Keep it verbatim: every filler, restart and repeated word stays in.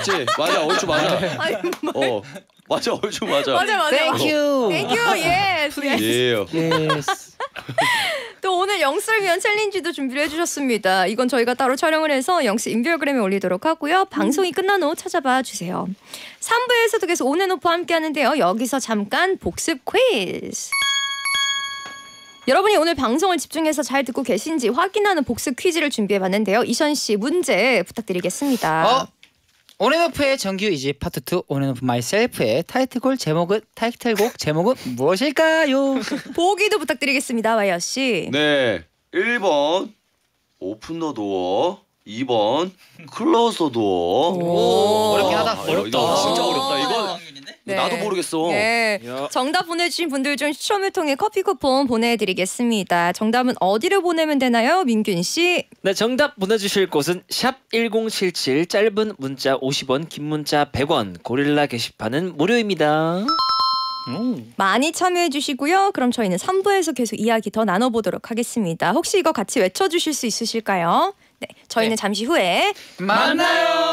맞지? 맞아, 얼추 맞아. 어, 맞아, 얼추 맞아. 맞아, 맞아. Thank you. Thank you. Yes. yes. 예. Yes. 또 오늘 영스를 위한 챌린지도 준비를 해주셨습니다. 이건 저희가 따로 촬영을 해서 영스 인별그램에 올리도록 하고요. 방송이 끝난 후 찾아봐 주세요. 삼 부에서도 계속 온앤오프와 함께 하는데요. 여기서 잠깐 복습 퀴즈. 여러분이 오늘 방송을 집중해서 잘 듣고 계신지 확인하는 복습 퀴즈를 준비해봤는데요. 이션 씨 문제 부탁드리겠습니다. 어? 온앤오프의 정규 이집 파트 투 온앤오프 마이셀프의 타이틀곡 제목은 타이틀곡 제목은 무엇일까요? 보기도 부탁드리겠습니다. 와이어 씨. 네, 일 번 오픈 더 도어, 이 번 클로즈 더 도어. 오. 어렵긴 하다. 아, 어렵다. 이거 진짜 어렵다. 이건 네. 나도 모르겠어. 네. 야. 정답 보내주신 분들 중 추첨을 통해 커피 쿠폰 보내드리겠습니다. 정답은 어디로 보내면 되나요? 민균 씨. 네, 정답 보내주실 곳은 샵 일공칠칠, 짧은 문자 오십 원, 긴 문자 백 원, 고릴라 게시판은 무료입니다. 음. 많이 참여해 주시고요. 그럼 저희는 삼 부에서 계속 이야기 더 나눠보도록 하겠습니다. 혹시 이거 같이 외쳐주실 수 있으실까요? 네, 저희는 네. 잠시 후에 만나요.